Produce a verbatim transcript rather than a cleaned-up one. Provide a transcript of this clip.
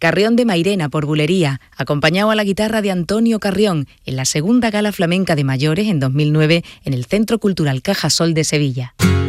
Carrión de Mairena por Bulería, acompañado a la guitarra de Antonio Carrión en la segunda gala flamenca de mayores en dos mil nueve en el Centro Cultural Cajasol de Sevilla.